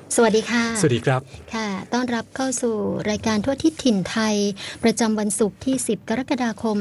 สวัสดีค่ะสวัสดีครับค่ะต้อนรับเข้าสู่รายการทั่วทิศถิ่นไทยประจำวันศุกร์ที่10กรกฎาคม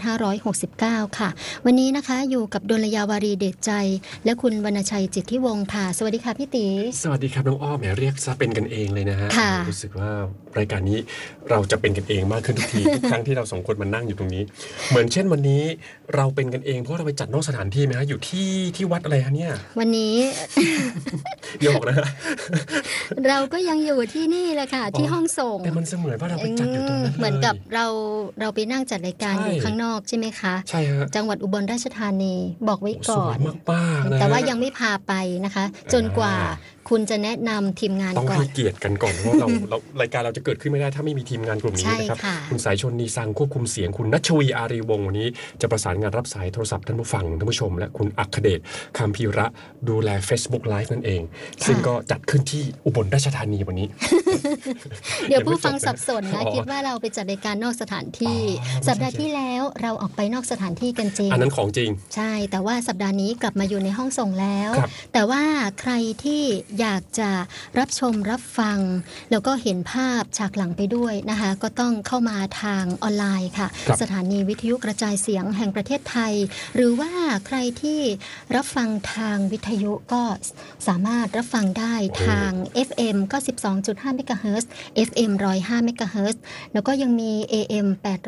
2569ค่ะวันนี้นะคะอยู่กับดลยาวารีเดชใจและคุณวรรณชัยจิตทิวงศ์ค่ะสวัสดีค่ะพี่ตีสวัสดีครับน้องอ้อมเรียกซะเป็นกันเองเลยนะฮะรู้สึกว่ารายการนี้เราจะเป็นกันเองมากขึ้นทุกที ทุกครั้งที่เราสองคนมานั่งอยู่ตรงนี้เหมือนเช่นวันนี้เราเป็นกันเองเพราะเราไปจัดนอกสถานที่ไหมฮะอยู่ที่วัดอะไรฮะเนี่ยวันนี้อย่าบอกนะเราก็ยังอยู่ที่นี่แหละค่ะที่ห้องส่งแต่มันเสมือนว่าเราไปจัดอยู่ตรงนั้นเหมือนกับเราไปนั่งจัดรายการอยู่ข้างนอกใช่ไหมคะใช่ฮะจังหวัดอุบลราชธานีบอกไว้ก่อนมากๆนะแต่ว่ายังไม่พาไปนะคะจนกว่าคุณจะแนะนำทีมงานก่อนต้องให้เกียรติกันก่อนเพราะเรารายการเราจะเกิดขึ้นไม่ได้ถ้าไม่มีทีมงานกลุ่มนี้นะครับคุณสายชนนีสังควบคุมเสียงคุณณัชวีอารีวงศ์วันนี้จะประสานงานรับสายโทรศัพท์ท่านผู้ฟังท่านผู้ชมและคุณอัครเดชคำพีระดูแล Facebook Live นั่นเองซึ่งก็จัดขึ้นที่อุบลราชธานีวันนี้เดี๋ยวผู้ฟังสับสนนะคิดว่าเราไปจัดรายการนอกสถานที่สัปดาห์ที่แล้วเราออกไปนอกสถานที่กันจริงอันนั้นของจริงใช่แต่ว่าสัปดาห์นี้กลับมาอยู่ในห้องส่งแล้วแต่ว่าใครที่อยากจะรับชมรับฟังแล้วก็เห็นภาพฉากหลังไปด้วยนะคะก็ต้องเข้ามาทางออนไลน์ค่ะสถานีวิทยุกระจายเสียงแห่งประเทศไทยหรือว่าใครที่รับฟังทางวิทยุก็สามารถรับฟังได้ทาง FM 92.5 เมกะเฮิรตซ์ FM 105 เมกะเฮิรตซ์แล้วก็ยังมี AM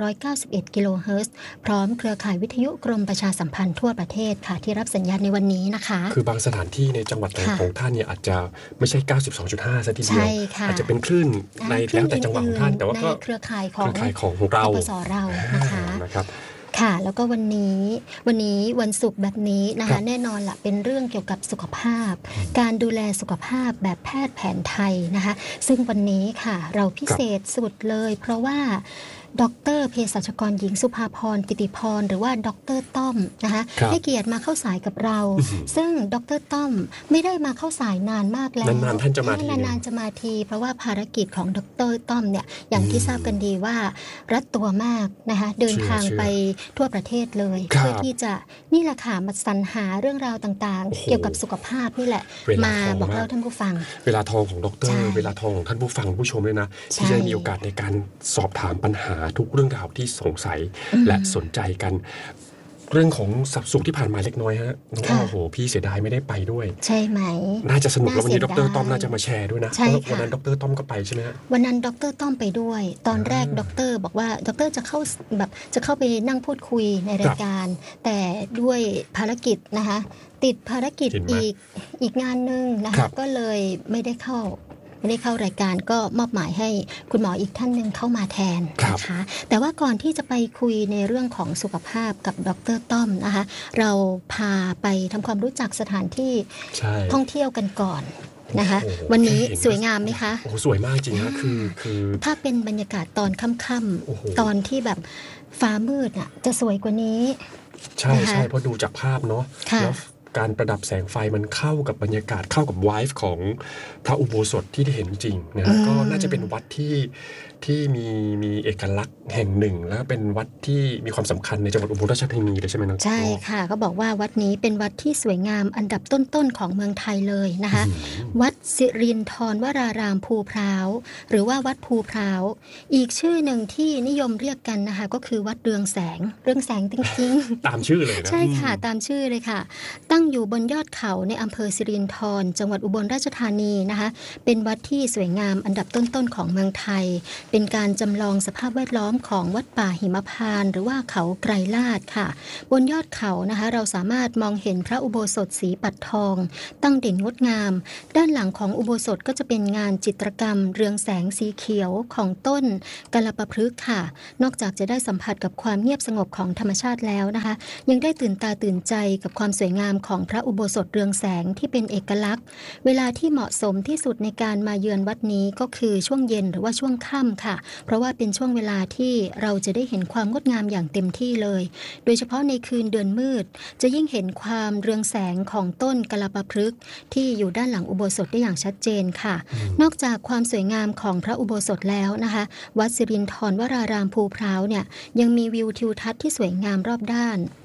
891 กิโลเฮิรตซ์พร้อมเครือข่ายวิทยุกรมประชาสัมพันธ์ทั่วประเทศค่ะที่รับสัญญาณในวันนี้นะคะคือบางสถานที่ในจังหวัดของท่านเนี่ยอาจจะไม่ใช่ 92.5 ซะทีเดียวอาจจะเป็นคลื่นในแล้วแต่จังหวัดของท่านแต่ว่าก็เครือข่ายของเราปสเรานะคะค่ะแล้วก็วันนี้วันศุกร์แบบนี้นะคะแน่นอนละเป็นเรื่องเกี่ยวกับสุขภาพการดูแลสุขภาพแบบแพทย์แผนไทยนะคะซึ่งวันนี้ค่ะเราพิเศษสุดเลยเพราะว่าดร.เภสัชกรหญิงสุภาพรปิติพรหรือว่าดร.ต้อมนะคะให้เกียรติมาเข้าสายกับเราซึ่งดร.ต้อมไม่ได้มาเข้าสายนานมากแล้วนานๆท่านจะมาทีนานๆจะมาทีเพราะว่าภารกิจของดร.ต้อมเนี่ยอย่างที่ทราบกันดีว่ารัดตัวมากนะคะเดินทางไปทั่วประเทศเลยเพื่อที่จะนี่แหละค่ะมาสรรหาเรื่องราวต่างๆเกี่ยวกับสุขภาพนี่แหละมาบอกเล่าท่านผู้ฟังเวลาทองของดร.เวลาทองของท่านผู้ฟังผู้ชมด้วยนะที่จะมีโอกาสในการสอบถามปัญหาทุกเรื่องราวที่สงสัยและสนใจกันเรื่องของสับสุขที่ผ่านมาเล็กน้อยฮะน้องอ้อโหพี่เสียดายไม่ได้ไปด้วยใช่ไหมน่าจะสนุกแล้ววันนี้ดร.ต้อมน่าจะมาแชร์ด้วยนะวันนั้นดร.ต้อมก็ไปใช่ไหมฮะวันนั้นดร.ต้อมไปด้วยตอนแรกดร.บอกว่าดร.จะเข้าไปนั่งพูดคุยในรายการแต่ด้วยภารกิจนะคะติดภารกิจอีกงานนึงนะคะก็เลยไม่ได้เข้ารายการก็มอบหมายให้คุณหมออีกท่านหนึ่งเข้ามาแทนนะคะแต่ว่าก่อนที่จะไปคุยในเรื่องของสุขภาพกับดร.ต้อมนะคะเราพาไปทำความรู้จักสถานที่ท่องเที่ยวกันก่อนนะคะวันนี้สวยงามไหมคะโอ้สวยมากจริงนะคือถ้าเป็นบรรยากาศตอนค่ำๆตอนที่แบบฟ้ามืดอ่ะจะสวยกว่านี้ใช่เพราะดูจากภาพเนาะแล้วการประดับแสงไฟมันเข้ากับบรรยากาศเข้ากับไวฟ์ของพระอุโบสถที่ได้เห็นจริงนะก็น่าจะเป็นวัดที่มีเอกลักษณ์แห่งหนึ่งแล้วเป็นวัดที่มีความสำคัญในจังหวัดอุบลราชธานีเลยใช่ไหมน้องใช่ค่ะก็บอกว่าวัดนี้เป็นวัดที่สวยงามอันดับต้นๆของเมืองไทยเลยนะคะวัดสิรินธรวรารามภูพร้าวหรือว่าวัดภูพร้าวอีกชื่อหนึ่งที่นิยมเรียกกันนะคะก็คือวัดเรืองแสงจริงๆ ตามชื่อเลยนะใช่ค่ะตามชื่อเลยค่ะตั้งอยู่บนยอดเขาในอำเภอสิรินธรจังหวัดอุบลราชธานีนะคะเป็นวัดที่สวยงามอันดับต้นๆของเมืองไทยเป็นการจำลองสภาพแวดล้อมของวัดป่าหิมพานต์หรือว่าเขาไกรลาดค่ะบนยอดเขานะคะเราสามารถมองเห็นพระอุโบสถสีปัดทองตั้งเด่นงดงามด้านหลังของอุโบสถก็จะเป็นงานจิตรกรรมเรืองแสงสีเขียวของต้นกาลปพฤกษ์ค่ะนอกจากจะได้สัมผัสกับความเงียบสงบของธรรมชาติแล้วนะคะยังได้ตื่นตาตื่นใจกับความสวยงามของพระอุโบสถเรืองแสงที่เป็นเอกลักษณ์เวลาที่เหมาะสมที่สุดในการมาเยือนวัดนี้ก็คือช่วงเย็นหรือว่าช่วงค่ำค่ะเพราะว่าเป็นช่วงเวลาที่เราจะได้เห็นความงดงามอย่างเต็มที่เลยโดยเฉพาะในคืนเดือนมืดจะยิ่งเห็นความเรืองแสงของต้นกาลปพฤกษ์ที่อยู่ด้านหลังอุโบสถได้อย่างชัดเจนค่ะนอกจากความสวยงามของพระอุโบสถแล้วนะคะวัดสิรินธรวรารามภูพร้าวเนี่ยยังมีวิวทิวทัศน์ที่สวยงามรอบด้าน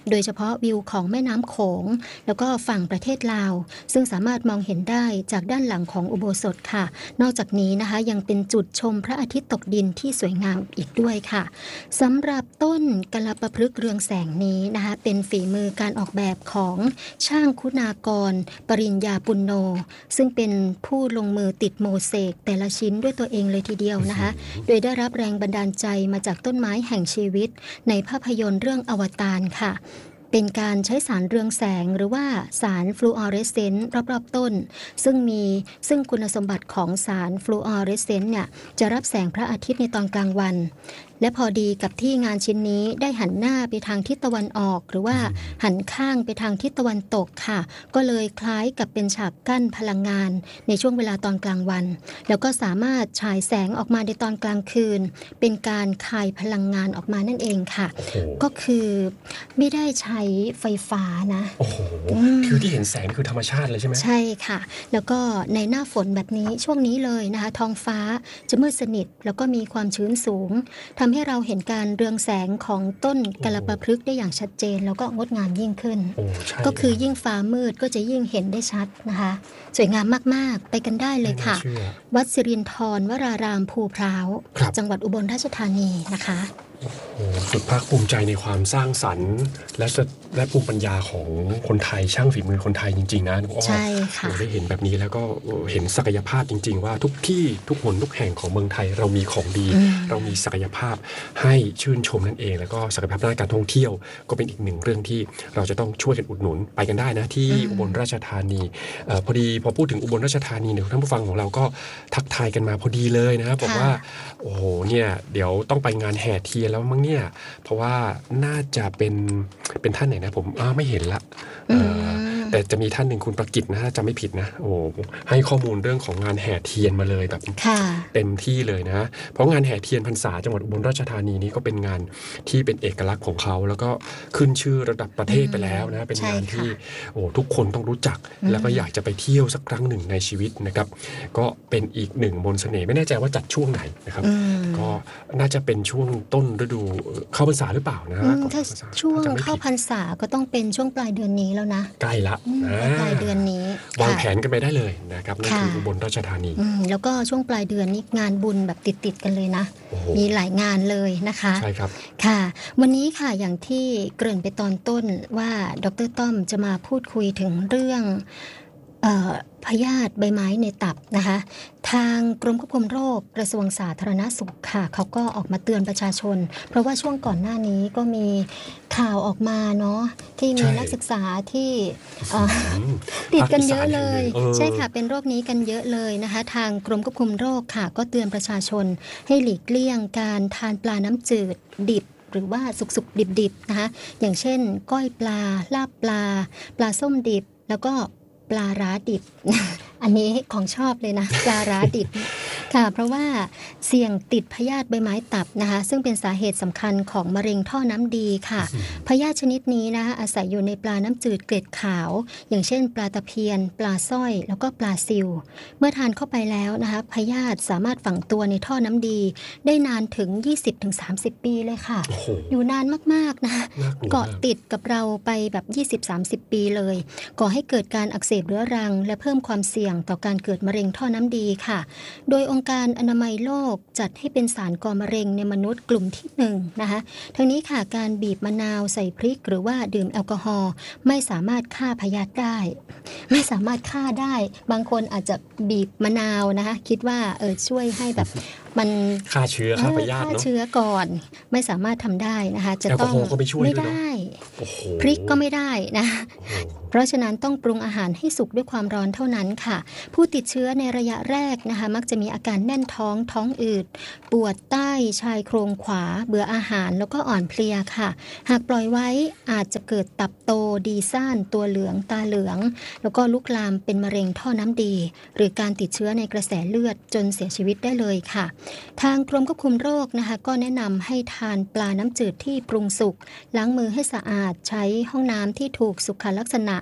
โดยเฉพาะวิวของแม่น้ำโขงแล้วก็ฝั่งประเทศลาวซึ่งสามารถมองเห็นได้จากด้านหลังของอุโบสถค่ะนอกจากนี้นะคะยังเป็นจุดชมพระอาทิตย์ตกดินที่สวยงามอีกด้วยค่ะสำหรับต้นกลปพฤกษ์เรืองแสงนี้นะคะเป็นฝีมือการออกแบบของช่างคุณากรปริญญาปุณโญซึ่งเป็นผู้ลงมือติดโมเสกแต่ละชิ้นด้วยตัวเองเลยทีเดียวนะคะโดยได้รับแรงบันดาลใจมาจากต้นไม้แห่งชีวิตในภาพยนตร์เรื่องอวตารค่ะเป็นการใช้สารเรืองแสงหรือว่าสารฟลูออเรสเซนต์รอบๆต้นซึ่งคุณสมบัติของสารฟลูออเรสเซนต์เนี่ยจะรับแสงพระอาทิตย์ในตอนกลางวันและพอดีกับที่งานชิ้นนี้ได้หันหน้าไปทางทิศตะวันออกหรือว่าหันข้างไปทางทิศตะวันตกค่ะก็เลยคล้ายกับเป็นฉากกั้นพลังงานในช่วงเวลาตอนกลางวันแล้วก็สามารถฉายแสงออกมาในตอนกลางคืนเป็นการคายพลังงานออกมานั่นเองค่ะก็คือไม่ได้ใช้ไฟฟ้านะโอ้โหคือที่เห็นแสงคือธรรมชาติเลยใช่ไหมใช่ค่ะแล้วก็ในหน้าฝนแบบนี้ช่วงนี้เลยนะคะท้องฟ้าจะมืดสนิทแล้วก็มีความชื้นสูงทำให้เราเห็นการเรืองแสงของต้นกลปพฤกษ์ได้อย่างชัดเจนแล้วก็งดงามยิ่งขึ้นก็คือยิ่งฟ้ามืดก็จะยิ่งเห็นได้ชัดนะคะสวยงามมากๆไปกันได้เลยค่ะวัดสิรินธรวรารามภูพร้าวจังหวัดอุบลราชธานีนะคะสุดภาคภูมิใจในความสร้างสรรค์และภูมิปัญญาของคนไทยช่างฝีมือคนไทยจริงๆนะใช่ค่ะได้เห็นแบบนี้แล้วก็เห็นศักยภาพจริงๆว่าทุกที่ทุกหนทุกแห่งของเมืองไทยเรามีของดีเรามีศักยภาพให้ชื่นชมนั่นเองแล้วก็ศักยภาพด้านการท่องเที่ยวก็เป็นอีกหนึ่งเรื่องที่เราจะต้องช่วยกันอุดหนุนไปกันได้นะที่อุบลราชธานีพอพูดถึงอุบลราชธานีเนี่ยท่านผู้ฟังของเราก็ทักทายกันมาพอดีเลยนะครับบอกว่าโอ้โหเนี่ยเดี๋ยวต้องไปงานแห่เทียนแล้วมั้งเนี่ยเพราะว่าน่าจะเป็นท่านไหนนะผมไม่เห็นละแต่จะมีท่านหนึ่งคุณประกิตนะถ้าจำไม่ผิดนะโอ้ให้ข้อมูลเรื่องของงานแห่เทียนมาเลยแบบเต็มที่เลยนะเพราะงานแห่เทียนพรรษาจังหวัดอุบลราชธานีนี้ก็เป็นงานที่เป็นเอกลักษณ์ของเขาแล้วก็ขึ้นชื่อระดับประเทศไปแล้วนะเป็นงานที่ทุกคนต้องรู้จักแล้วก็อยากจะไปเที่ยวสักครั้งหนึ่งในชีวิตนะครับก็เป็นอีกหนึ่งมนต์เสน่ห์ไม่แน่ใจว่าจัดช่วงไหนนะครับก็น่าจะเป็นช่วงต้นฤดูเข้าพรรษาหรือเปล่านะถ้าช่วงเข้าพรรษาก็ต้องเป็นช่วงปลายเดือนนี้แล้วนะใกล้ละปลายเดือนนี้วางแผนกันไปได้เลยนะครับนั่นคืออุบลราชธานีแล้วก็ช่วงปลายเดือนนี้งานบุญแบบติดกันเลยนะมีหลายงานเลยนะคะใช่ครับค่ะวันนี้ค่ะอย่างที่เกริ่นไปตอนต้นว่าดร.ต้อมจะมาพูดคุยถึงเรื่องพยาธิใบไม้ในตับนะคะทางกรมควบคุมโรคกระทรวงสาธารณสุขค่ะเขาก็ออกมาเตือนประชาชนเพราะว่าช่วงก่อนหน้านี้ก็มีข่าวออกมาเนาะที่มีนักศึกษาที่ติดกันเยอะเลยใช่ค่ะเป็นโรคนี้กันเยอะเลยนะคะทางกรมควบคุมโรคค่ะก็เตือนประชาชนให้หลีกเลี่ยงการทานปลาน้ำจืดดิบหรือว่าสุกๆดิบๆนะคะอย่างเช่นก้อยปลาลาบปลาส้มดิบแล้วก็ปลาร้าดิบ อันนี้ของชอบเลยนะปลาร้าดิบค่ะเพราะว่าเสี่ยงติดพยาธิใบไม้ตับนะคะซึ่งเป็นสาเหตุสำคัญของมะเร็งท่อน้ำดีค่ะพยาธิชนิดนี้นะคะอาศัยอยู่ในปลาน้ำจืดเกล็ดขาวอย่างเช่นปลาตะเพียนปลาสร้อยแล้วก็ปลาซิวเมื่อทานเข้าไปแล้วนะคะพยาธิสามารถฝังตัวในท่อน้ำดีได้นานถึง 20-30 ปีเลยค่ะอยู่นานมากๆนะคะเกาะติดกับเราไปแบบ 20-30 ปีเลยก่อให้เกิดการอักเสบเรื้อรังและเพิ่มความเสี่ยงต่อการเกิดมะเร็งท่อน้ำดีค่ะโดยองค์การอนามัยโลกจัดให้เป็นสารก่อมะเร็งในมนุษย์กลุ่มที่1นะคะทั้งนี้ค่ะการบีบมะนาวใส่พริกหรือว่าดื่มแอลกอฮอล์ไม่สามารถฆ่าพยาธิได้ไม่สามารถฆ่าได้บางคนอาจจะบีบมะนาวนะคะคิดว่าช่วยให้แบบมันฆ่าเชื้อฆ่าพยาธิเนาะฆ่าเชื้อก่อนไม่สามารถทำได้นะคะจะต้องไม่ได้พริกก็ไม่ได้นะเพราะฉะนั้นต้องปรุงอาหารให้สุกด้วยความร้อนเท่านั้นค่ะผู้ติดเชื้อในระยะแรกนะคะมักจะมีอาการแน่นท้องอืดปวดใต้ชายโครงขวาเบื่ออาหารแล้วก็อ่อนเพลียค่ะหากปล่อยไว้อาจจะเกิดตับโตดีซ่านตัวเหลืองตาเหลืองแล้วก็ลุกลามเป็นมะเร็งท่อน้ำดีหรือการติดเชื้อในกระแสเลือดจนเสียชีวิตได้เลยค่ะทางกรมควบคุมโรคนะคะก็แนะนำให้ทานปลาน้ำจืดที่ปรุงสุกล้างมือให้สะอาดใช้ห้องน้ำที่ถูกสุขลักษณะ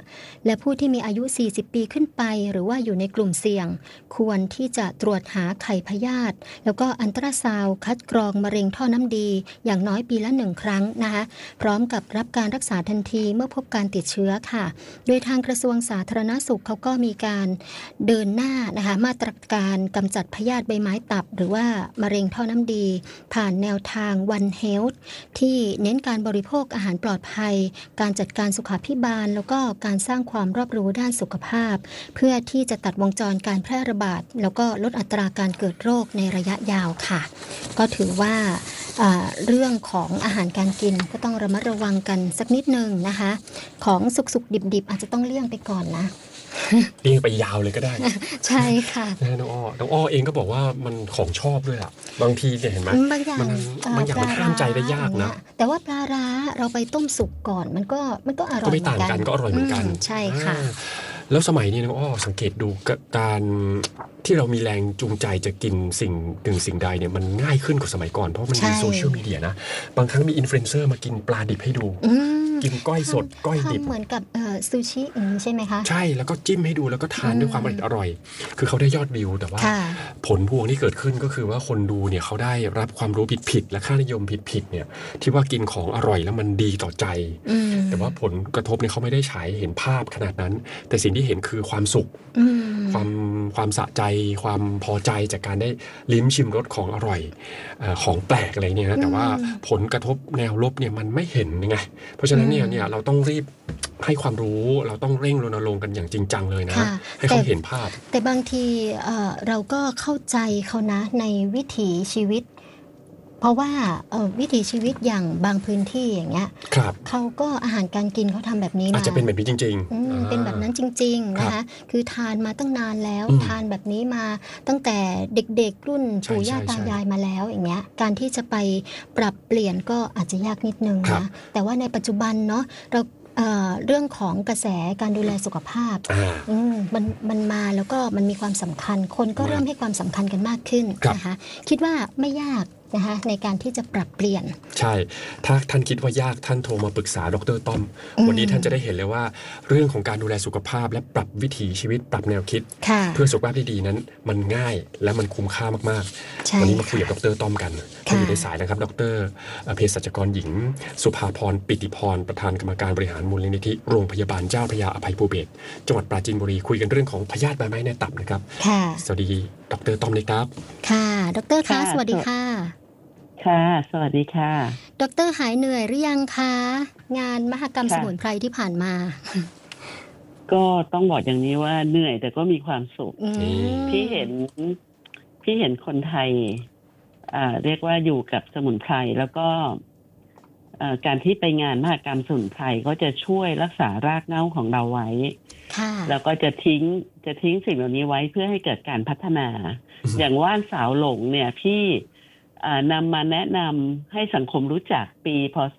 และผู้ที่มีอายุ 40 ปีขึ้นไปหรือว่าอยู่ในกลุ่มเสี่ยงควรที่จะตรวจหาไข่พยาธิแล้วก็อัลตราซาวด์คัดกรองมะเร็งท่อน้ำดีอย่างน้อยปีละ1ครั้งนะคะพร้อมกับรับการรักษาทันทีเมื่อพบการติดเชื้อค่ะโดยทางกระทรวงสาธารณสุขเขาก็มีการเดินหน้านะคะมาตรการกำจัดพยาธิใบไม้ตับหรือว่ามะเร็งท่อน้ำดีผ่านแนวทาง One Health ที่เน้นการบริโภคอาหารปลอดภัยการจัดการสุขาภิบาลแล้วก็การสร้างความรอบรู้ด้านสุขภาพเพื่อที่จะตัดวงจรการแพร่ระบาดแล้วก็ลดอัตราการเกิดโรคในระยะยาวค่ะก็ถือว่าเรื่องของอาหารการกินก็ต้องระมัดระวังกันสักนิดนึงนะคะของสุกๆดิบๆอาจจะต้องเลี่ยงไปก่อนนะเลี่ยงไปยาวเลยก็ได้ใช่ค่ะน้องอ้อเองก็บอกว่ามันของชอบด้วยอ่ะบางทีเนี่ยเห็นไหมบางอย่างมันห้ามใจได้ยากนะแต่ว่าปลาร้าเราไปต้มสุกก่อนมันก็อร่อยก็ไม่ต่างกันก็อร่อยเหมือนกันใช่ค่ะแล้วสมัยนี้น้องอ้อสังเกตดูการที่เรามีแรงจูงใจจะกินสิ่งใดเนี่ยมันง่ายขึ้นกว่าสมัยก่อนเพราะมันมีโซเชียลมีเดียนะบางครั้งมีอินฟลูเอนเซอร์มากินปลาดิบให้ดูกินก้อยสดก้อยดิบเหมือนกับซูชิใช่ไหมคะใช่แล้วก็จิ้มให้ดูแล้วก็ทานด้วยความอร่อยคือเขาได้ยอดวิวแต่ว่าผลพวงที่เกิดขึ้นก็คือว่าคนดูเนี่ยเขาได้รับความรู้ผิดและค่านิยมผิดเนี่ยที่ว่ากินของอร่อยแล้วมันดีต่อใจแต่ว่าผลกระทบเนี่ยเขาไม่ได้ฉายเห็นภาพขนาดนั้นแต่สิ่งที่เห็นคือความสุขความสะใจความพอใจจากการได้ลิ้มชิมรสของอร่อยของแปลกอะไรเนี่ยนะแต่ว่าผลกระทบแนวลบเนี่ยมันไม่เห็นไงเพราะฉะนั้นเนี่ยเราต้องรีบให้ความรู้เราต้องเร่งรณรงค์กันอย่างจริงจังเลยนะให้เขาเห็นภาพแต่บางทีเราก็เข้าใจเขานะในวิถีชีวิตเพราะว่าวิถีชีวิตอย่างบางพื้นที่อย่างเงี้ยเขาก็อาหารการกินเขาทำแบบนี้มาอาจจะเป็นแบบนี้จริงๆเป็นแบบนั้นจริงๆนะคะคือทานมาตั้งนานแล้วทานแบบนี้มาตั้งแต่เด็กๆรุ่นปู่ย่าตายายมาแล้วอย่างเงี้ยการที่จะไปปรับเปลี่ยนก็อาจจะยากนิดนึงนะแต่ว่าในปัจจุบันเนาะเราเรื่องของกระแสการดูแลสุขภาพมันมาแล้วก็มันมีความสำคัญคนก็เริ่มให้ความสำคัญกันมากขึ้นนะคะคิดว่าไม่ยากนะคะในการที่จะปรับเปลี่ยนใช่ถ้าท่านคิดว่ายากท่านโทรมาปรึกษาดร.ต้อมวันนี้ท่านจะได้เห็นเลยว่าเรื่องของการดูแลสุขภาพและปรับวิถีชีวิตปรับแนวคิดเพื่อสุขภาพที่ดีนั้นมันง่ายและมันคุ้มค่ามากๆวันนี้มาคุยกับดร.ต้อมกันท่านอยู่ในสายนะครับดร.เภสัชกรหญิงสุภาพรปิติพรประธานกรรมการบริหารมูลนิธิโรงพยาบาลเจ้าพระยาอภัยภูเบศรจังหวัดปราจีนบุรีคุยกันเรื่องของพยาธิใบไม้ในตับนะครับสวัสดีดร.ต้อมนะครับค่ะดร.คะสวัสดีค่ะค่ะสวัสดีค่ะดร.หายเหนื่อยหรือยังคะงานมหกรรมสมุนไพรที่ผ่านมาก็ต้องบอกอย่างนี้ว่าเหนื่อยแต่ก็มีความสุขที่เห็นคนไทยเรียกว่าอยู่กับสมุนไพรแล้วก็การที่ไปงานมหกรรมสมุนไพรก็จะช่วยรักษารากเหง้าของเราไว้แล้วก็จะทิ้งสิ่งเหล่านี้ไว้เพื่อให้เกิดการพัฒนาอย่างว่านสาวหลงเนี่ยพี่นำมาแนะนำให้สังคมรู้จักปีพ.ศ.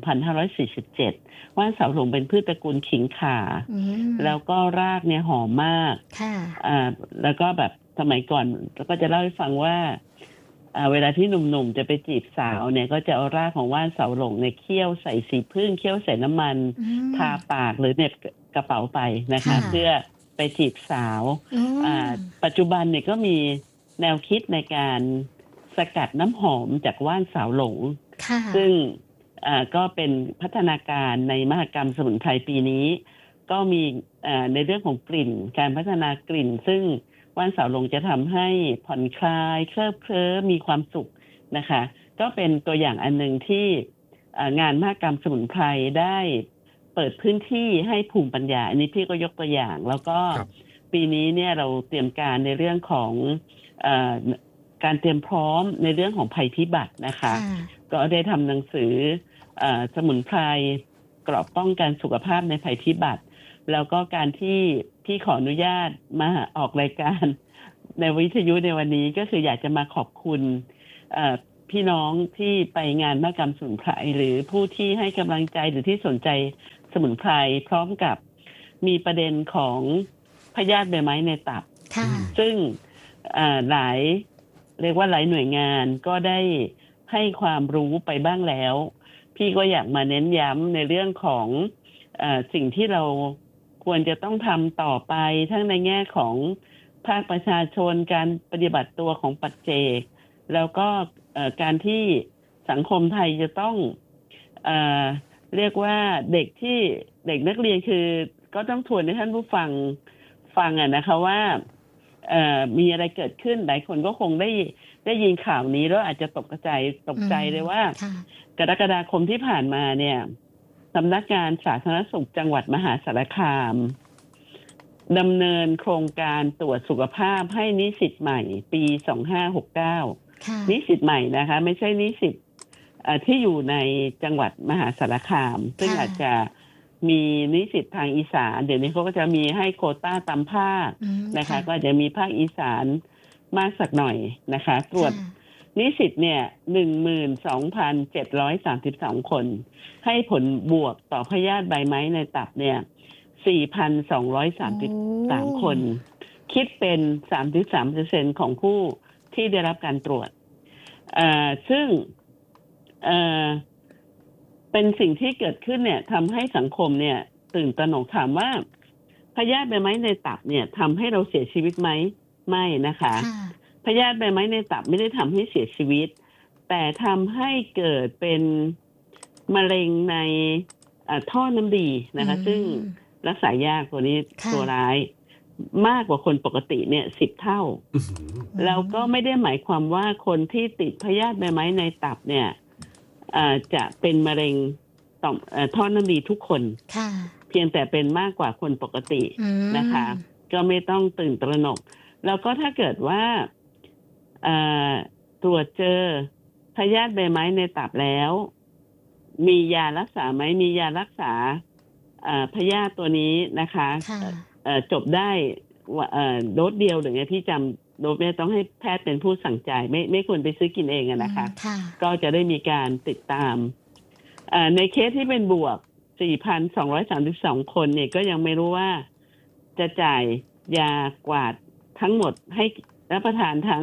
2547ว่านสาวหลงเป็นพืชตระกูลขิงข่าแล้วก็รากเนี่ยหอมมากแล้วก็แบบสมัยก่อนแล้วก็จะเล่าให้ฟังว่าเวลาที่หนุ่มๆจะไปจีบสาวเนี่ยก็จะเอารากของว่านสาวหลงเนี่ยเคี่ยวใส่สีผึ้งเคี่ยวใส่น้ำมันทาปากหรือเหน็บกระเป๋าไปนะคะเพื่อไปจีบสาวปัจจุบันเนี่ยก็มีแนวคิดในการสกัดน้ำหอมจากว่านสาวหลงซึ่งก็เป็นพัฒนาการในมหกรรมสมุนไพรปีนี้ก็มีในเรื่องของกลิ่นการพัฒนากลิ่นซึ่งว่านสาวหลงจะทำให้ผ่อนคลายเคลิบเคลิ้มมีความสุขนะคะก็เป็นตัวอย่างอันหนึ่งที่งานมหกรรมสมุนไพรได้เปิดพื้นที่ให้ภูมิปัญญาอันนี้พี่ก็ยกตัวอย่างแล้วก็ปีนี้เนี่ยเราเตรียมการในเรื่องของการเตรียมพร้อมในเรื่องของภัยพิบัตินะคะก็ได้ทำหนังสือสมุนไพรกรอบป้องกันสุขภาพในภัยพิบัติแล้วก็การที่พี่ขออนุญาตมาออกรายการในวิทยุในวันนี้ก็คืออยากจะมาขอบคุณพี่น้องที่ไปงานมหกรรมสมุนไพรหรือผู้ที่ให้กำลังใจหรือที่สนใจสมุนไพรพร้อมกับมีประเด็นของพยาธิใบไม้ในตับซึ่งหลายเรียกว่าหลายหน่วยงานก็ได้ให้ความรู้ไปบ้างแล้วพี่ก็อยากมาเน้นย้ำในเรื่องของสิ่งที่เราควรจะต้องทำต่อไปทั้งในแง่ของภาคประชาชนการปฏิบัติตัวของปัจเจกแล้วก็การที่สังคมไทยจะต้องเรียกว่าเด็กนักเรียนคือก็ต้องทวนให้ท่านผู้ฟังนะคะว่ามีอะไรเกิดขึ้นหลายคนก็คงได้ยินข่าวนี้แล้วอาจจะตกใจเลยว่ากรกฎาคมที่ผ่านมาเนี่ยสำนักงานสาธารณสุขจังหวัดมหาสารคามดำเนินโครงการตรวจสุขภาพให้นิสิตใหม่ปี2569นิสิตใหม่นะคะไม่ใช่นิสิตที่อยู่ในจังหวัดมหาสารคามซึ่งอาจจะมีนิสิตทางอีสานเดี๋ยวนี้เขาก็จะมีให้โควต้าตามภาคนะคะก็จะมีภาคอีสานมากสักหน่อยนะคะตรวจนิสิตเนี่ย 12,732 คนให้ผลบวกต่อพยาธิใบไม้ในตับเนี่ย 4,233 คนคิดเป็น 33% ของผู้ที่ได้รับการตรวจซึ่งเป็นสิ่งที่เกิดขึ้นเนี่ยทำให้สังคมเนี่ยตื่นตระหนกถามว่าพยาธิใบไม้ในตับเนี่ยทำให้เราเสียชีวิตไหมไม่นะคะพยาธิใบไม้ในตับไม่ได้ทำให้เสียชีวิตแต่ทำให้เกิดเป็นมะเร็งในท่อน้ำดีนะคะซึ่งรักษายากตัวนี้ตัวร้ายมากกว่าคนปกติเนี่ย10 เท่าแล้วก็ไม่ได้หมายความว่าคนที่ติดพยาธิใบไม้ในตับเนี่ยจะเป็นมะเร็งต่อมท่อน้ำดีทุกคนเพียงแต่เป็นมากกว่าคนปกตินะคะก็ไม่ต้องตื่นตระหนกแล้วก็ถ้าเกิดว่าตรวจเจอพยาธิใบไม้ในตับแล้วมียารักษาไหมมียารักษาพยาธิตัวนี้นะคะจบได้โดสเดียวหรือไงพี่จำโดสไม่ต้องให้แพทย์เป็นผู้สั่งจ่ายไม่ควรไปซื้อกินเองนะคะก็จะได้มีการติดตามในเคสที่เป็นบวก 4,232 คนเนี่ยก็ยังไม่รู้ว่าจะจ่ายยากวาดทั้งหมดให้รับประทานทั้ง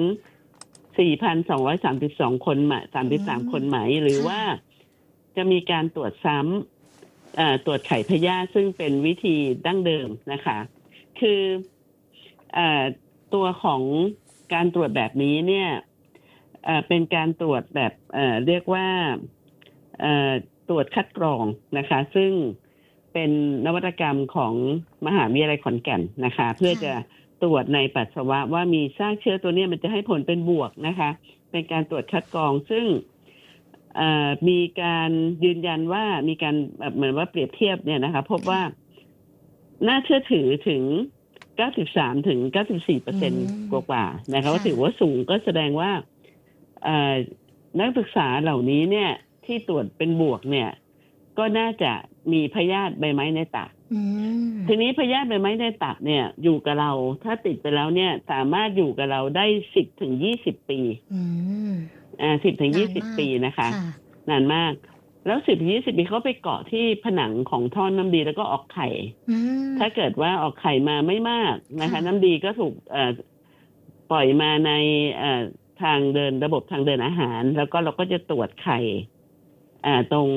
4,232 คน33 คนไหมหรือว่าจะมีการตรวจซ้ำตรวจไข่พยาธิซึ่งเป็นวิธีดั้งเดิมนะคะคือตัวของการตรวจแบบนี้เนี่ยเป็นการตรวจแบบเรียกว่าตรวจคัดกรองนะคะซึ่งเป็นนวัตกรรมของมหาวิทยาลัยขอนแก่นนะคะเพื่อจะตรวจในปัสสาวะว่ามีซากเชื้อตัวนี้มันจะให้ผลเป็นบวกนะคะเป็นการตรวจคัดกรองซึ่งมีการยืนยันว่ามีการเหมือนว่าเปรียบเทียบเนี่ยนะคะพบว่าน่าเชื่อถือถึง 93 ถึง 94% กว่าๆนะคะก็ถือว่าสูงก็แสดงว่านักศึกษาเหล่านี้เนี่ยที่ตรวจเป็นบวกเนี่ยก็น่าจะมีพยาธิใบไม้ในตับทีนี้พยาธิใบไม้ในตับเนี่ยอยู่กับเราถ้าติดไปแล้วเนี่ยสามารถอยู่กับเราได้10 ถึง 20 ปี10 ถึง 20 ปีนะคะนานมากแล้ว10 ถึง 20 ปีเขาไปเกาะที่ผนังของท่อน้ำดีแล้วก็ออกไข่ถ้าเกิดว่าออกไข่มาไม่มากนะคะน้ำดีก็ถูกปล่อยมาในทางเดินระบบทางเดินอาหารแล้วก็เราก็จะตรวจไข่ตรง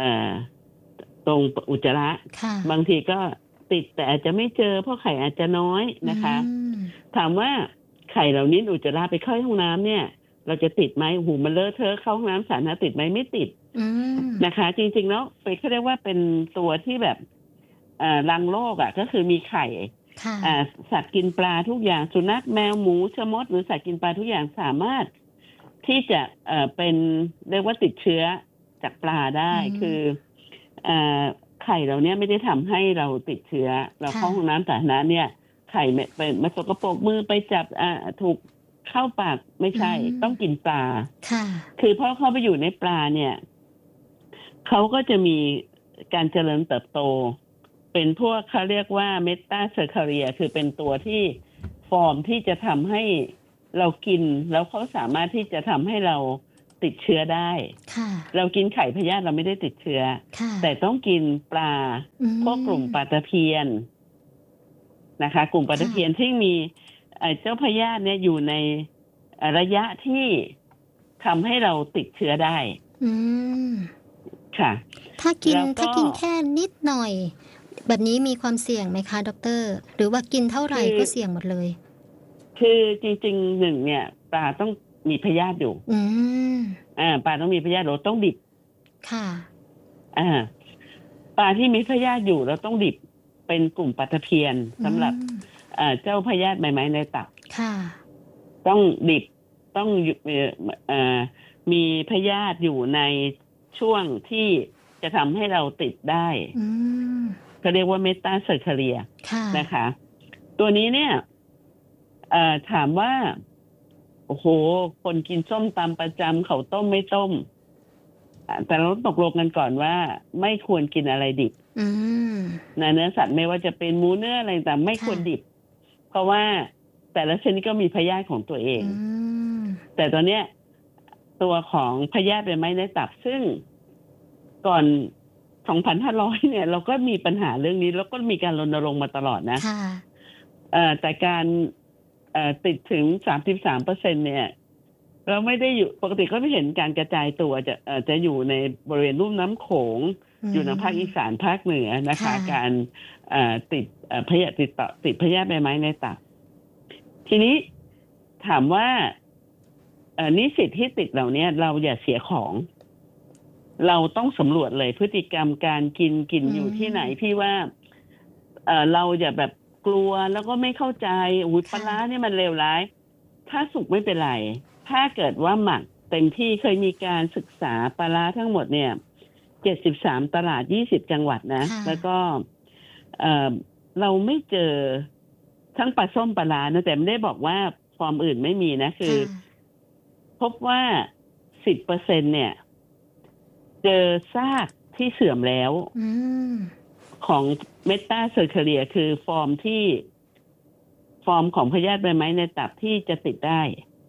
อุจจาระบางทีก็ติดแต่อาจจะไม่เจอเพราะไข่อาจจะน้อยนะคะถามว่าไข่เหล่านี้อุจจาระไปเข้าห้องน้ำเนี่ยเราจะติดไหมหูมันเลอะเทอะเข้าห้องน้ำสาธารณะติดไหมไม่ติดนะคะจริงๆแล้วเขาเรียกว่าเป็นตัวที่แบบรังโรคก็คือมีไข่สัตว์กินปลาทุกอย่างสุนัขแมวหมูชะมดหรือสัตว์กินปลาทุกอย่างสามารถที่จะเป็นเรียกว่าติดเชื้อจากปลาได้คือไข่เราเนี่ยไม่ได้ทำให้เราติดเชื้อเราเข้าห้องน้ำสาธารณะเนี่ยไข่เป็นมาสกปรกมือไปจับถูกเข้าปากไม่ใช่ต้องกินปลาคือพอเข้าไปอยู่ในปลาเนี่ยเขาก็จะมีการเจริญเติบโตเป็นพวกเขาเรียกว่าเมตาเซอร์คาเรียคือเป็นตัวที่ฟอร์มที่จะทำให้เรากินแล้วเขาสามารถที่จะทำให้เราติดเชื้อได้เรากินไข่พยาธิเราไม่ได้ติดเชื้อแต่ต้องกินปลาพวกกลุ่มปลาตะเพียนนะคะกลุ่มปลาตะเพียนที่มีเจ้าพยาธิเนี่ยอยู่ในระยะที่ทำให้เราติดเชื้อได้ค่ะถ้ากินแค่นิดหน่อยแบบนี้มีความเสี่ยงไหมคะดร.หรือว่ากินเท่าไหร่ก็เสี่ยงหมดเลยคือจริงๆหนึ่งเนี่ยปลาต้องมีพยาธิอยู่ปลาต้องมีพยาธิเราต้องดิบค่ะปลาที่มีพยาธิอยู่เราต้องดิบเป็นกลุ่มปลาตะเพียนสำหรับเจ้าพยาธิใบไม้ในตับค่ะต้องดิบต้องมีพยาธิอยู่ในช่วงที่จะทำให้เราติดได้เขาเรียกว่าเมตาเซอร์เคเรียนะคะตัวนี้เนี่ยถามว่าโอ้โหคนกินส้มตำประจำเขาต้มไม่ต้มแต่เราตกลงกันก่อนว่าไม่ควรกินอะไรดิบเนื้อสัตว์ไม่ว่าจะเป็นหมูเนื้ออะไรต่างไม่ควรดิบเพราะว่าแต่ละชนิดก็มีพยาธิของตัวเองแต่ตอนเนี้ยตัวของพยาธิใบไม้ในตับซึ่งก่อน 2,500 เนี่ยเราก็มีปัญหาเรื่องนี้แล้วก็มีการรณรงค์มาตลอดนะแต่การติดถึง 33% เนี่ยเราไม่ได้อยู่ปกติก็ไม่เห็นการกระจายตัวจะอยู่ในบริเวณลุ่มน้ำโขงอยู่ทางภาคอีสานภาคเหนือนะคะการติดพยาธิใบไม้ในตับทีนี้ถามว่านิสิตที่ติดเหล่านี้เราอย่าเสียของเราต้องสำรวจเลยพฤติกรรมการกินอยู่ที่ไหนพี่ว่าเราอย่าแบบกลัวแล้วก็ไม่เข้าใจอุ้ยปลาร้าเนี่ยมันเลวร้ายถ้าสุกไม่เป็นไรถ้าเกิดว่าหมักเต็มที่เคยมีการศึกษาปลาร้าทั้งหมดเนี่ย73ตลาด20จังหวัดนะแล้วก็เราไม่เจอทั้งปลาส้มปลาร้านะแต่ไม่ได้บอกว่าฟอร์มอื่นไม่มีนะคือพบว่า 10% เนี่ยเจอซากที่เสื่อมแล้วของเมตาเซอร์เคเรียคือฟอร์มของพยาธิใบไม้ในตับที่จะติดได้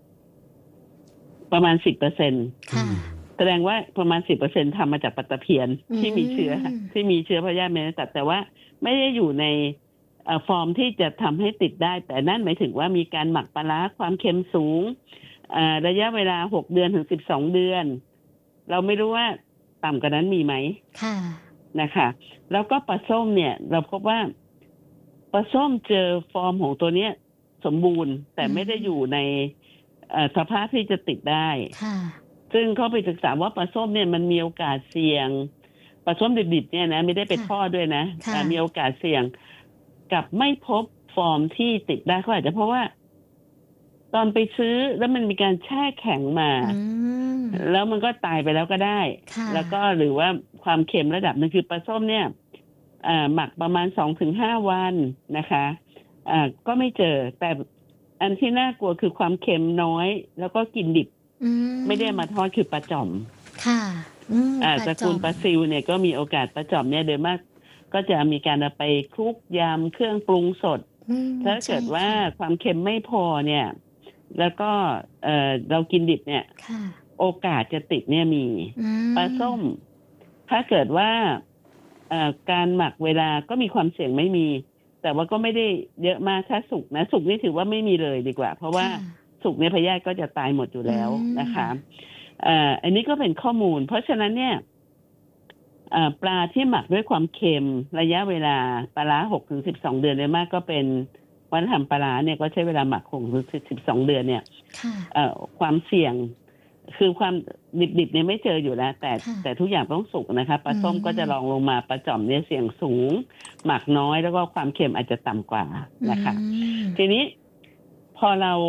ประมาณ 10% แสดงว่าประมาณ 10% ทำมาจากปลาตะเพียนที่มีเชื้อพยาธิใบไม้ในตับแต่ว่าไม่ได้อยู่ในฟอร์มที่จะทำให้ติดได้แต่นั่นหมายถึงว่ามีการหมักปลาร้าความเค็มสูงระยะเวลา6เดือนถึง12เดือนเราไม่รู้ว่าต่ำกว่านั้นมีไหมนะคะแล้วก็ปลาส้มเนี่ยเราพบว่าปลาส้มเจอฟอร์มของตัวเนี้ยสมบูรณ์แต่ไม่ได้อยู่ในสภาพที่จะติดได้ซึ่งเขาไปศึกษาว่าปลาส้มเนี่ยมันมีโอกาสเสี่ยงปลาส้มดิบๆเนี่ยนะไม่ได้ไปทอดด้วยนะมีโอกาสเสี่ยงกับไม่พบฟอร์มที่ติดได้เขาอาจจะเพราะว่าตอนไปซื้อแล้วมันมีการแช่แข็งมาแล้วมันก็ตายไปแล้วก็ได้แล้วก็หรือว่าความเค็มระดับนึงคือปลาส้มเนี่ยหมักประมาณ 2-5 วันนะคะก็ไม่เจอแต่อันที่น่ากลัวคือความเค็มน้อยแล้วก็กินดิบไม่ได้มาทอดคือปลาจ่อมค่ะตระกูลปลาซิวเนี่ยก็มีโอกาสปลาจ่อมเนี่ยโดยมากก็จะมีการเอาไปคลุกยำเครื่องปรุงสดถ้าเกิดว่าความเค็มไม่พอเนี่ยแล้วก็เรากินดิบเนี่ยโอกาสจะติดเนี่ยมีปลาส้มถ้าเกิดว่าการหมักเวลาก็มีความเสี่ยงไม่มีแต่ว่าก็ไม่ได้เยอะมากถ้าสุกนะสุกนี่ถือว่าไม่มีเลยดีกว่าเพราะว่าสุกในพยาธิก็จะตายหมดอยู่แล้วนะคะอันนี้ก็เป็นข้อมูลเพราะฉะนั้นเนี่ยปลาที่หมักด้วยความเค็มระยะเวลาปลาร้า6-12 เดือนเลยมากก็เป็นวัฒนธรรมปลาร้าเนี่ยก็ใช้เวลาหมัก6-12 เดือนเนี่ยความเสี่ยงคือความดิบๆเนี่ยไม่เจออยู่แล้วแต่ทุกอย่างต้องสุกนะคะปลาส้มก็จะรองลงมาปลาจ่อมเนี่ยเสี่ยงสูงหมักน้อยแล้วก็ความเค็มอาจจะต่ำกว่านะคะทีนี้พอเรา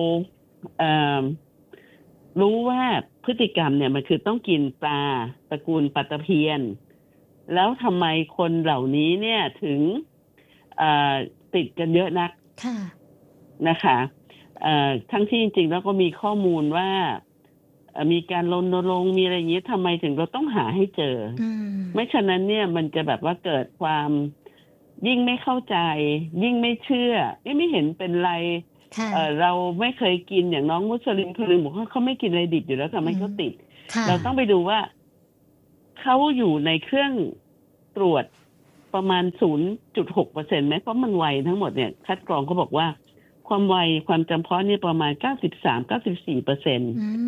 รู้ว่าพฤติกรรมเนี่ยมันคือต้องกินปลาตระกูลปลาตะเพียนแล้วทำไมคนเหล่านี้เนี่ยถึงติดกันเยอะนักนะคะทั้งที่จริงๆแล้วก็มีข้อมูลว่ามีการรณรงค์มีอะไรอย่างนี้ทำไมถึงเราต้องหาให้เจอไม่ฉะนั้นเนี่ยมันจะแบบว่าเกิดความยิ่งไม่เข้าใจยิ่งไม่เชื่อไม่เห็นเป็นไรเราไม่เคยกินอย่างน้องมุสลิมคนนึงบอกว่าเขาไม่กินอะไรดิบอยู่แล้วทำไมเขาติดเราต้องไปดูว่าเขาอยู่ในเครื่องตรวจประมาณ 0.6% ไหมเพราะมันไวทั้งหมดเนี่ยคัดกรองเขาบอกว่าความไวความจำเพาะนี่ประมาณ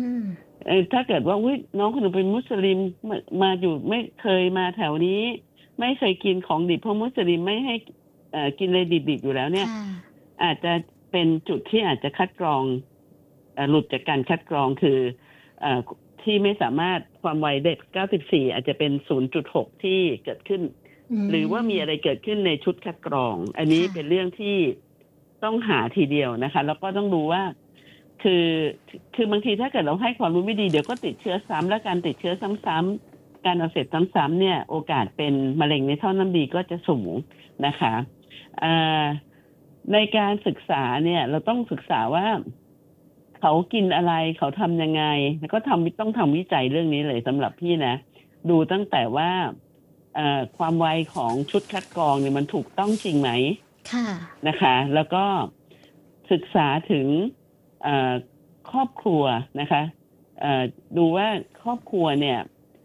93-94%ถ้าเกิดว่าน้องคนนึงเป็นมุสลิมมาอยู่ไม่เคยมาแถวนี้ไม่เคยกินของดิบเพราะมุสลิมไม่ให้กินเลยดิบๆอยู่แล้วเนี่ยอาจจะเป็นจุดที่อาจจะคัดกรองหลุดจากการคัดกรองคือที่ไม่สามารถความไวเด็ก94อาจจะเป็น 0.6 ที่เกิดขึ้นหรือว่ามีอะไรเกิดขึ้นในชุดคัดกรองอันนี้เป็นเรื่องที่ต้องหาทีเดียวนะคะแล้วก็ต้องดูว่าคือบางทีถ้าเกิดเราให้ความรู้ไม่ดีเดี๋ยวก็ติดเชื้อซ้ำและการติดเชื้อซ้ำๆการอักเสบซ้ำๆเนี่ยโอกาสเป็นมะเร็งในท่อน้ำดีก็จะสูงนะคะในการศึกษาเนี่ยเราต้องศึกษาว่าเขากินอะไรเขาทำยังไงแล้วก็ต้องทำวิจัยเรื่องนี้เลยสำหรับพี่นะดูตั้งแต่ว่าความไวของชุดคัดกรองเนี่ยมันถูกต้องจริงไหมนะคะแล้วก็ศึกษาถึงครอบครัวนะคะดูว่าครอบครัวเนี่ย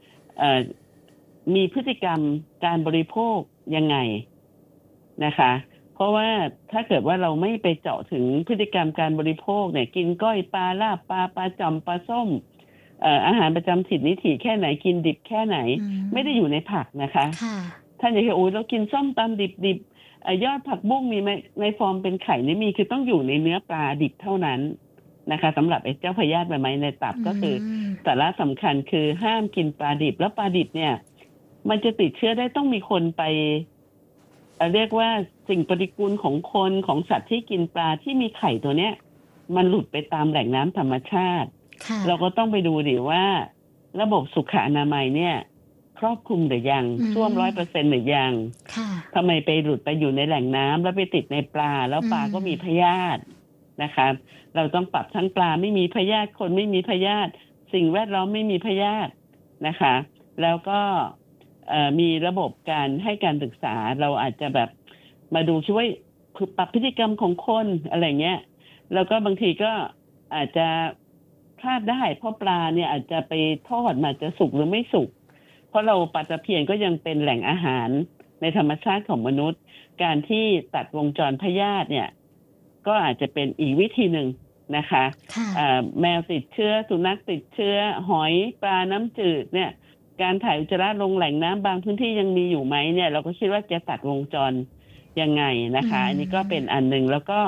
มีพฤติกรรมการบริโภคยังไงนะคะเพราะว่าถ้าเกิดว่าเราไม่ไปเจาะถึงพฤติกรรมการบริโภคเนี่ยกินก้อยปลาลาบปลาจำปลาส้มอาหารประจำถิ่นนิถีแค่ไหนกินดิบแค่ไหนไม่ได้อยู่ในผักนะคะท่านจะเห็นโอ้ยเรากินส้มตำดิบยอดผักบุ้งมีไหมในฟอร์มเป็นไข่นี่มีคือต้องอยู่ในเนื้อปลาดิบเท่านั้นนะคะสำหรับเจ้าพยาธิใบไม้ในตับก็คือสาระสำคัญคือห้ามกินปลาดิบแล้วปลาดิบเนี่ยมันจะติดเชื้อได้ต้องมีคนไปเรียกว่าสิ่งปฏิกูลของคนของสัตว์ที่กินปลาที่มีไข่ตัวเนี้ยมันหลุดไปตามแหล่งน้ำธรรมชาติเราก็ต้องไปดูดิว่าระบบสุขอนามัยเนี่ยครอบคลุมหรือยังท่วม 100% หรือยังทำไมไปหลุดไปอยู่ในแหล่งน้ำแล้วไปติดในปลาแล้วปลาก็มีพยาธินะคะเราต้องปรับทั้งปลาไม่มีพยาธิคนไม่มีพยาธิสิ่งแวดล้อมไม่มีพยาธินะคะแล้วก็มีระบบการให้การศึกษาเราอาจจะแบบมาดูช่วยปรับพฤติกรรมของคนอะไรเงี้ยแล้วก็บางทีก็อาจจะพลาดได้เพราะปลาเนี่ยอาจจะไปทอดมาจะสุกหรือไม่สุกเพราะเราปลาตะเพียนก็ยังเป็นแหล่งอาหารในธรรมชาติของมนุษย์การที่ตัดวงจรพยาธิเนี่ยก็อาจจะเป็นอีกวิธีหนึ่งนะคะแมวติดเชื้อสุนัขติดเชื้อหอยปลาน้ำจืดเนี่ยการถ่ายอุจจาระลงแหล่งน้ำบางพื้นที่ยังมีอยู่ไหมเนี่ยเราก็คิดว่าจะตัดวงจรยังไงนะคะอันนี้ก็เป็นอันหนึ่งแล้วก็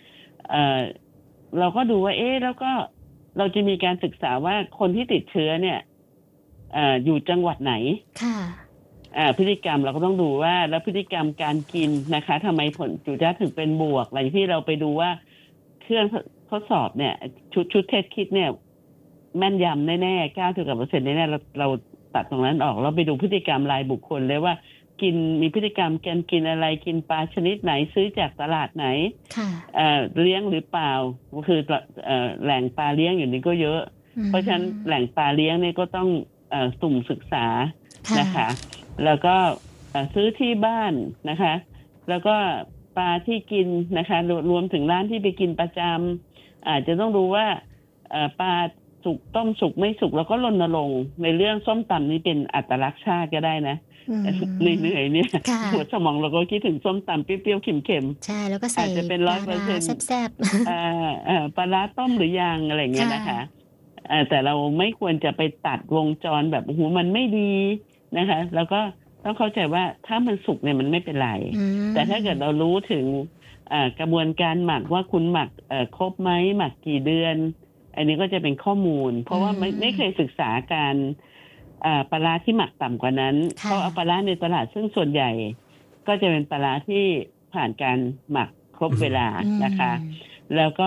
เราก็ดูว่าแล้วก็เราจะมีการศึกษาว่าคนที่ติดเชื้อเนี่ยอยู่จังหวัดไหนพฤติกรรมเราก็ต้องดูว่าแล้วพฤติกรรมการกินนะคะทำไมผลจุดถึงเป็นบวกอะไรที่เราไปดูว่าเครื่องทดสอบเนี่ยชุดเทสคิดเนี่ยแม่นยำแน่ๆ90%แน่ๆเราตัดตรงนั้นออกแล้วไปดูพฤติกรรมรายบุคคลเลยว่ากินมีพฤติกรรมการกินอะไรกินปลาชนิดไหนซื้อจากตลาดไหนเลี้ยงหรือเปล่าก็คือแหล่งปลาเลี้ยงอยู่นี้ก็เยอะเพราะฉะนั้นแหล่งปลาเลี้ยงเนี่ยก็ต้องสุ่มศึกษานะคะแล้วก็ซื้อที่บ้านนะคะแล้วก็ปลาที่กินนะคะรวมถึงร้านที่ไปกินประจำอาจจะต้องดูว่าปลาสุกต้มสุกไม่สุกแล้วก็รณรงค์ในเรื่องส้มตำนี้เป็นอัตลักษณ์ชาติก็ได้นะเหนื่อยเนี่ยหัวสมองเราก็คิดถึงส้มตำเปรี้ยวๆเค็มๆใช่แล้วก็ใส่จะเป็น 100% แซ่บๆปลาร้าต้มหรือยังอะไรเงี้ยนะคะแต่เราไม่ควรจะไปตัดวงจรแบบโอ้โหมันไม่ดีนะคะแล้วก็ต้องเข้าใจว่าถ้ามันสุกเนี่ยมันไม่เป็นไรแต่ถ้าเกิดเรารู้ถึงกระบวนการหมักว่าคุณหมักครบไหมหมักกี่เดือนอันนี้ก็จะเป็นข้อมูลเพราะว่าไม่เคยศึกษาการปลาร้าที่หมักต่ำกว่านั้นเพราะปลาร้าในตลาดซึ่งส่วนใหญ่ก็จะเป็นปลาร้าที่ผ่านการหมักครบเวลานะคะแล้วก็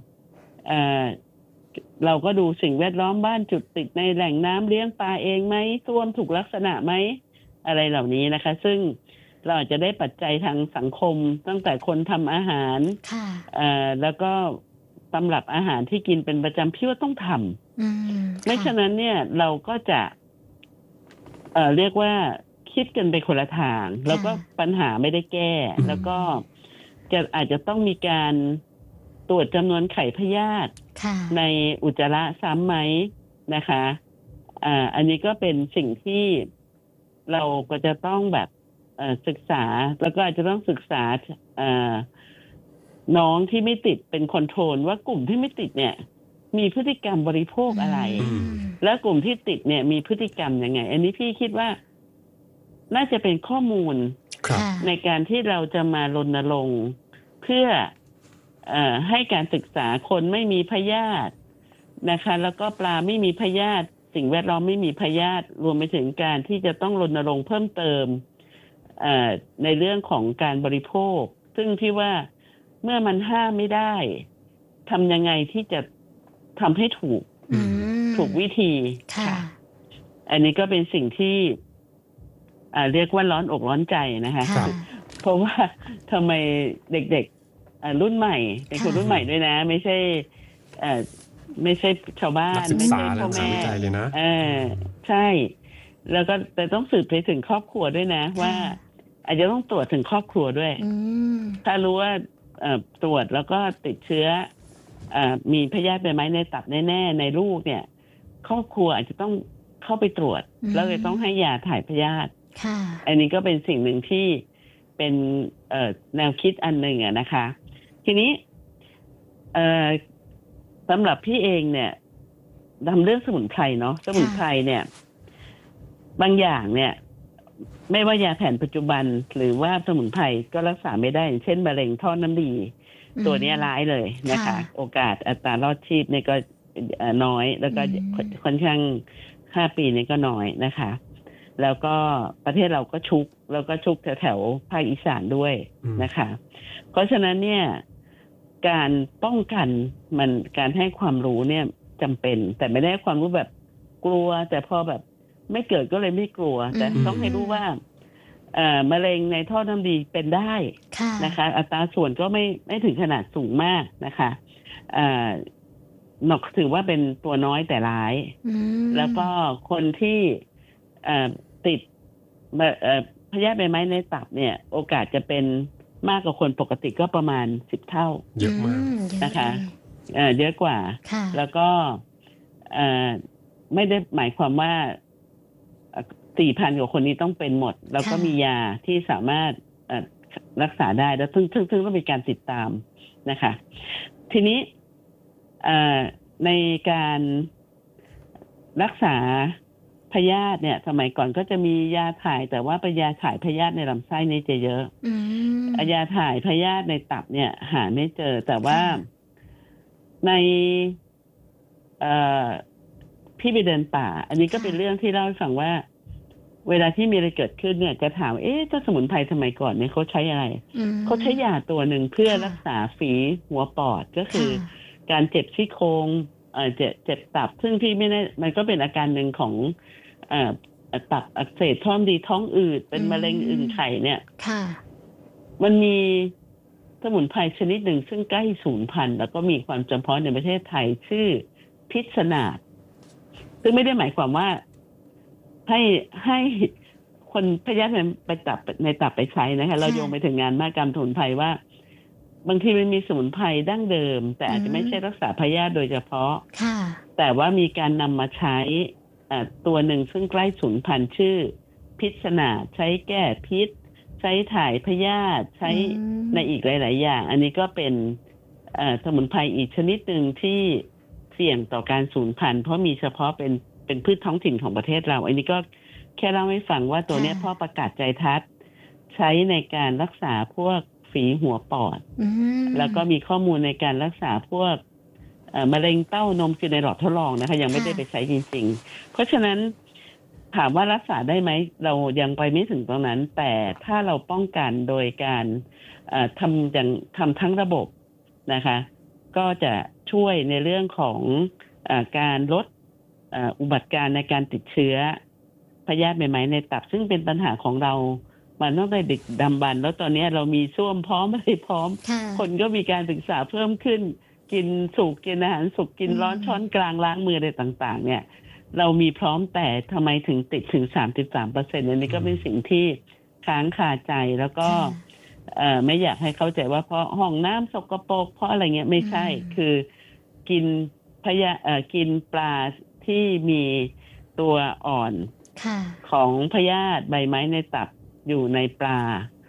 เราก็ดูสิ่งแวดล้อมบ้านจุดติดในแหล่งน้ำเลี้ยงปลาเองไหมท่วมถูกลักษณะไหมอะไรเหล่านี้นะคะซึ่งเราอาจจะได้ปัจจัยทางสังคมตั้งแต่คนทำอาหารแล้วก็ตำรับอาหารที่กินเป็นประจำพี่ว่าต้องทำไม่ฉะนั้นเนี่ยเราก็จะเรียกว่าคิดกันไปคนละทางแล้วก็ปัญหาไม่ได้แก้แล้วก็อาจจะต้องมีการตรวจจำนวนไข่พยาธิในอุจจาระซ้ำไหมนะคะอันนี้ก็เป็นสิ่งที่เราก็จะต้องแบบศึกษาแล้วก็อาจจะต้องศึกษาน้องที่ไม่ติดเป็นคอนโทรลว่ากลุ่มที่ไม่ติดเนี่ยมีพฤติกรรมบริโภคอะไรและกลุ่มที่ติดเนี่ยมีพฤติกรรมยังไงอันนี้พี่คิดว่าน่าจะเป็นข้อมูลในการที่เราจะมารณรงค์เพื่อให้การศึกษาคนไม่มีพยาธินะคะแล้วก็ปลาไม่มีพยาธิสิ่งแวดล้อมไม่มีพยาธิรวมไปถึงการที่จะต้องรณรงค์เพิ่มเติมในเรื่องของการบริโภคซึ่งที่ว่าเมื่อมันห้ามไม่ได้ทำยังไงที่จะทำให้ถูกวิธีค่ะอันนี้ก็เป็นสิ่งที่เรียกว่าร้อนอกร้อนใจนะคะเพราะว่าทำไมเด็กๆรุ่นใหม่เป็นคนรุ่นใหม่ด้วยนะไม่ใช่ชาวบ้านไม่ใช่พ่อแม่เลยนะใช่แล้วก็แต่ต้องสืบไปถึงครอบครัวด้วยนะว่าอาจจะต้องตรวจถึงครอบครัวด้วยถ้ารู้ว่าตรวจแล้วก็ติดเชื้อมีพยาธิใบไม้ในตับแน่ๆในลูกเนี่ยครอบครัวอาจจะต้องเข้าไปตรวจแล้วเลยต้องให้ยาถ่ายพยาธิอันนี้ก็เป็นสิ่งหนึ่งที่เป็นแนวคิดอันหนึ่งนะคะทีนี้สำหรับพี่เองเนี่ยทำเรื่องสมุนไพรเนาะสมุนไพรเนี่ยบางอย่างเนี่ยไม่ว่ายาแผนปัจจุบันหรือว่าสมุนไพรก็รักษาไม่ได้อย่างเช่นมะเร็งท่อน้ำดีตัวนี้ร้ายเลยนะคะโอกาสอัตรารอดชีพเนี่ยก็น้อยแล้วก็ค่อนข้าง5 ปีนี่ก็น้อยนะคะแล้วก็ประเทศเราก็ชุกแถวภาคอีสานด้วยนะคะเพราะฉะนั้นเนี่ยการป้องกันมันการให้ความรู้เนี่ยจำเป็นแต่ไม่ได้ความรู้แบบกลัวแต่พอแบบไม่เกิดก็เลยไม่กลัวแต่ต้องให้รู้ว่ามะเร็งในท่อน้ำดีเป็นได้นะคะอัตราส่วนก็ไม่ถึงขนาดสูงมากนะคะถือว่าเป็นตัวน้อยแต่ร้ายแล้วก็คนที่ติดพยาธิใบไม้ในตับเนี่ยโอกาสจะเป็นมากกว่าคนปกติก็ประมาณ10 เท่าเยอะมากนะคะเยอะกว่าแล้วก็ไม่ได้หมายความว่า 4,000 กว่าคนนี้ต้องเป็นหมดแล้วก็มียาที่สามารถรักษาได้แล้วซึ่งต้องมีการติดตามนะคะทีนี้ในการรักษาพยาธิเนี่ยสมัยก่อนก็จะมียาถ่ายแต่ว่าเป็นยาถ่ายพยาธิในลำไส้นี่จะเยอะยาถ่ายพยาธิในตับเนี่ยหาไม่เจอแต่ว่าในพี่ไปเดินป่าอันนี้ก็เป็นเรื่องที่เล่าให้ฟังว่าเวลาที่มีอะไรเกิดขึ้นเนี่ยจะถามเจ้าสมุนไพรสมัยก่อนเนี่ยเขาใช้อะไรเขาใช้ยาตัวหนึ่งเพื่อรักษาฝีหัวปอดก็คือการเจ็บซี่โครงเจ็บตับซึ่งพี่ไม่ได้มันก็เป็นอาการหนึ่งของตับอักเสบท้องดีท้องอืดเป็นมะเร็งอื่นไข่เนี่ยมันมีสมุนไพรชนิดหนึ่งซึ่งใกล้สูญพันธุ์แล้วก็มีความจำเพาะในประเทศไทยชื่อพิษนาถซึ่งไม่ได้หมายความว่าให้คนพยาธิไปตับในตับไปใช้นะคะเราโยงไปถึงงานมหกรรมสมุนไพรว่าบางทีมันมีสมุนไพรดั้งเดิมแต่อาจจะไม่ใช่รักษาพยาธิโดยเฉพาะแต่ว่ามีการนำมาใช้ตัวหนึ่งซึ่งใกล้สูญพันธุ์ชื่อพิษนาถใช้แก้พิษใช้ถ่ายพยาธิใช้ในอีกหลายๆอย่างอันนี้ก็เป็นสมุนไพรอีกชนิดหนึ่งที่เสี่ยงต่อการสูญพันธุ์เพราะมีเฉพาะเป็นพืชท้องถิ่นของประเทศเราอันนี้ก็แค่เล่าให้ฟังว่าตัวนี้พ่อประกาศใจทัศน์ใช้ในการรักษาพวกฝีหัวปอดแล้วก็มีข้อมูลในการรักษาพวกมะเร็งเต้านมคือในหลอดทดลองนะคะยังไม่ได้ไปใช้จริงๆเพราะฉะนั้นถามว่ารักษาได้ไหมเรายังไปไม่ถึงตรงนั้นแต่ถ้าเราป้องกันโดยการทำทั้งระบบนะคะก็จะช่วยในเรื่องของการลดอุบัติการณ์ในการติดเชื้อพยาธิใบไม้ในตับซึ่งเป็นปัญหาของเรามันต้องได้ดึกดำบรรพ์แล้วตอนนี้เรามีส้วมพร้อมอะไรพร้อมคนก็มีการศึกษาเพิ่มขึ้นกินสุกกินอาหารสุกกินร้อนช้อนกลางล้างมืออะไรต่างๆเนี่ยเรามีพร้อมแต่ทำไมถึงติดถึง 33% อันนี้ก็เป็นสิ่งที่ค้างคาใจแล้วก็ไม่อยากให้เข้าใจว่าเพราะห้องน้ำสกปรกเพราะอะไรเงี้ยไม่ใช่คือกินกินปลาที่มีตัวอ่อนของพยาธิใบไม้ในตับอยู่ในปลา